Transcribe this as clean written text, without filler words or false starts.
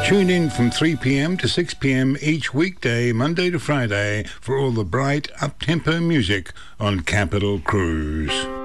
Tune in from 3 p.m. to 6 p.m. each weekday, Monday to Friday, for all the bright, up-tempo music on Capital Cruise.